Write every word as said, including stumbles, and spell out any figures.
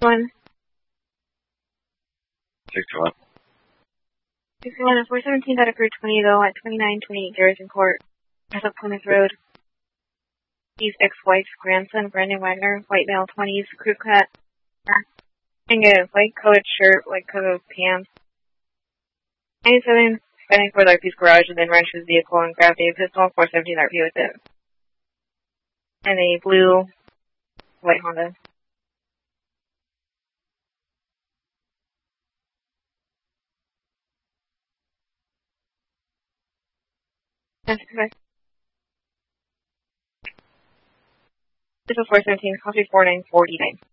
One. Six one. Six one and four seventeen that approved twenty though at twenty nine twenty eight Garrison Court, North of Plymouth Road. He's ex-wife's grandson, Brandon Wagner, white male, twenties, crew cut, and a white coated shirt, white coated pants. ninety-seven, spending for the R P's garage and then ran to his vehicle and grabbed a pistol, four seventeen R P with it. And a blue, white Honda. That's correct. This is four seventeen, coffee four nine forty-nine.